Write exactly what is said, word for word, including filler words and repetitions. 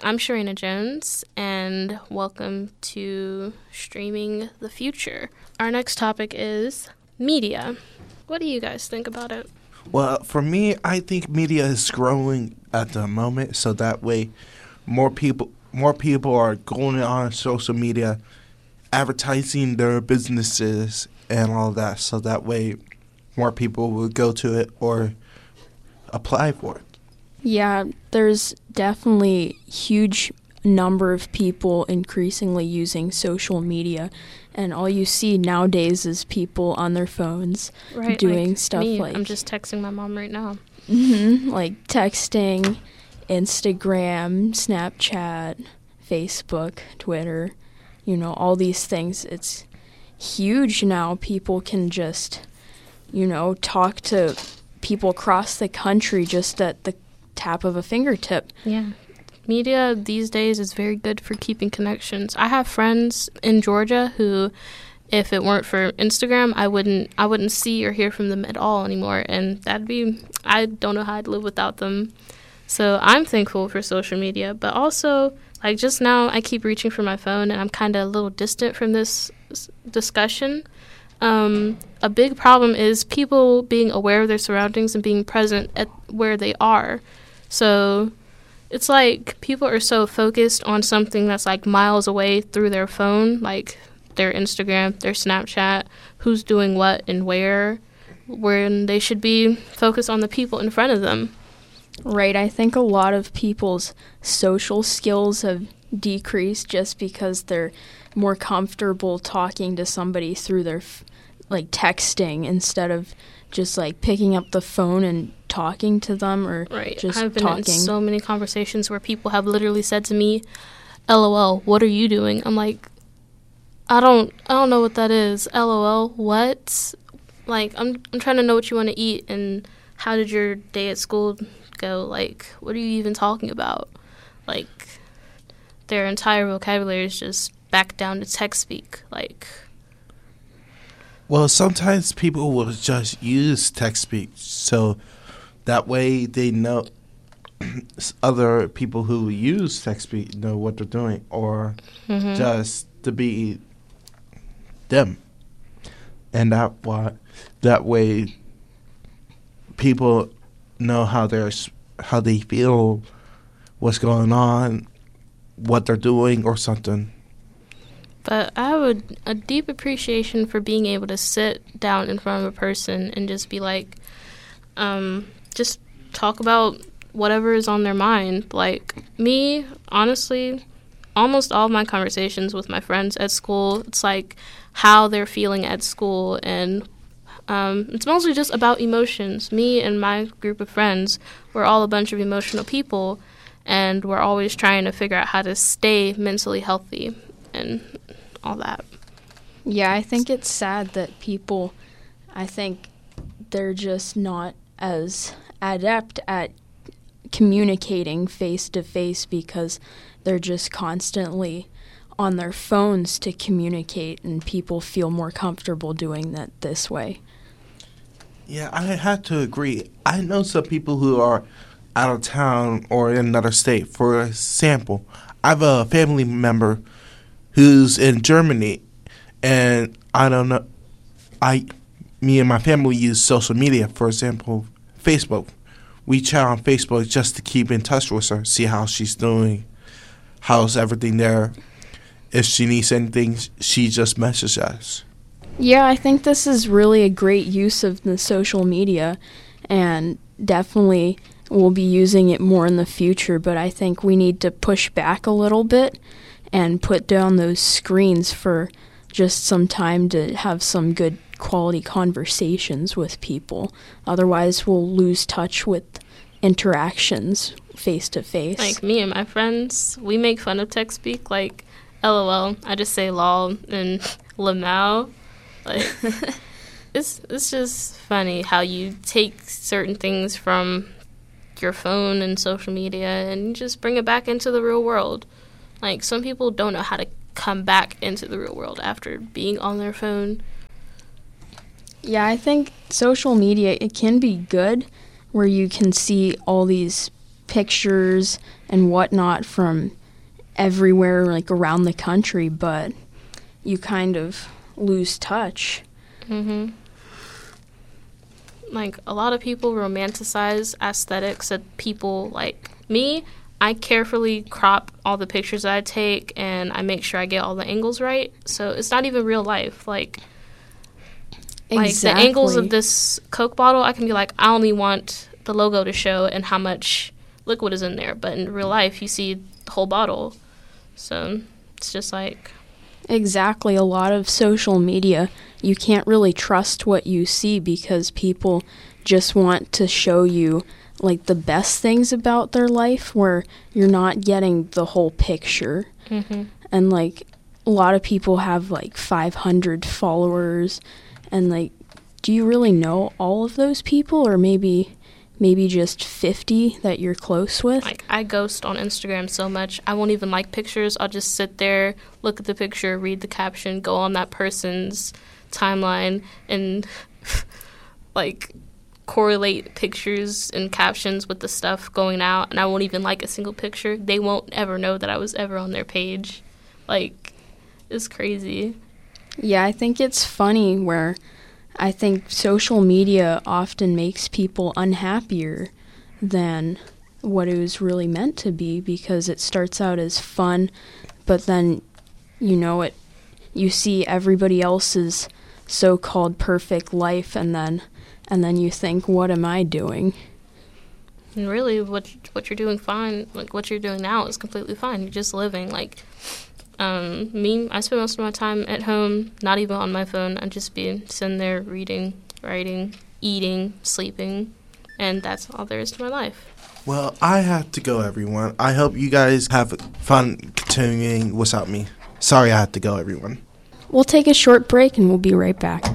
I'm Sharina Jones, and welcome to Streaming the Future. Our next topic is media. What do you guys think about it? Well, for me, I think media is growing at the moment, so that way more people more people are going on social media, advertising their businesses and all that, so that way more people will go to it or apply for it. Yeah, there's definitely huge number of people increasingly using social media, and all you see nowadays is people on their phones right, doing like stuff me. like I'm just texting my mom right now. Mm-hmm, like texting, Instagram, Snapchat, Facebook, Twitter, you know, all these things. It's huge now. People can just, you know, talk to people across the country just at the tap of a fingertip. Yeah. Media these days is very good for keeping connections. I have friends in Georgia who, if it weren't for Instagram, I wouldn't I wouldn't see or hear from them at all anymore. And that'd be, I don't know how I'd live without them. So I'm thankful for social media. But also, like just now, I keep reaching for my phone, and I'm kind of a little distant from this discussion. Um, a big problem is people being aware of their surroundings and being present at where they are. So it's like people are so focused on something that's like miles away through their phone, like their Instagram, their Snapchat, who's doing what and where, when they should be focused on the people in front of them. Right. I think a lot of people's social skills have decreased just because they're more comfortable talking to somebody through their, f- like, texting instead of just, like, picking up the phone and talking to them or right. just I've been talking. in so many conversations where people have literally said to me, LOL, what are you doing? I'm like, I don't I don't know what that is. LOL, what? Like, I'm I'm trying to know what you want to eat and how did your day at school go? Like, what are you even talking about? Like, their entire vocabulary is just back down to text speak. Like, Well, sometimes people will just use text speech, so that way they know other people who use text speech know what they're doing, or mm-hmm. just to be them, and that why that way people know how they're how they feel, what's going on, what they're doing, or something. But I have a, a deep appreciation for being able to sit down in front of a person and just be like, um, just talk about whatever is on their mind. Like, me, honestly, almost all of my conversations with my friends at school, it's like how they're feeling at school, and um, it's mostly just about emotions. Me and my group of friends, we're all a bunch of emotional people, and we're always trying to figure out how to stay mentally healthy and all that. Yeah, I think it's sad that people, I think they're just not as adept at communicating face-to-face because they're just constantly on their phones to communicate, and people feel more comfortable doing that this way. Yeah, I have to agree. I know some people who are out of town or in another state. For example, I have a family member who's in Germany, and I don't know, I, me and my family use social media, for example, Facebook. We chat on Facebook just to keep in touch with her, see how she's doing, how's everything there. If she needs anything, she just messages us. Yeah, I think this is really a great use of the social media, and definitely we'll be using it more in the future, but I think we need to push back a little bit and put down those screens for just some time to have some good quality conversations with people. Otherwise, we'll lose touch with interactions face to face. Like, me and my friends, we make fun of text speak, like, LOL. I just say lol and lamau. Like, it's it's just funny how you take certain things from your phone and social media and you just bring it back into the real world. Like, some people don't know how to come back into the real world after being on their phone. Yeah, I think social media, it can be good where you can see all these pictures and whatnot from everywhere, like around the country, but you kind of lose touch. Mm-hmm. Like, a lot of people romanticize aesthetics that people, like me, I carefully crop all the pictures that I take, and I make sure I get all the angles right. So it's not even real life. Like, Exactly. like the angles of this Coke bottle, I can be like, I only want the logo to show and how much liquid is in there. But in real life, you see the whole bottle. So it's just like... Exactly. A lot of social media, you can't really trust what you see because people just want to show you like the best things about their life where you're not getting the whole picture. Mm-hmm. And like a lot of people have like five hundred followers, and like, do you really know all of those people, or maybe maybe just fifty that you're close with? Like, I ghost on Instagram so much. I won't even like pictures. I'll just sit there, look at the picture, read the caption, go on that person's timeline, and like correlate pictures and captions with the stuff going out, and I won't even like a single picture. They won't ever know that I was ever on their page. Like, it's crazy. Yeah, I think it's funny where I think social media often makes people unhappier than what it was really meant to be, because it starts out as fun, but then, you know, it you see everybody else's so-called perfect life, and then and then you think, what am I doing? And really, what what you're doing fine, like what you're doing now is completely fine. You're just living. Like, um, me, I spend most of my time at home, not even on my phone. I'd just be sitting there reading, writing, eating, sleeping, and that's all there is to my life. Well, I have to go, everyone. I hope you guys have fun continuing without me. Sorry I have to go, everyone. We'll take a short break and we'll be right back.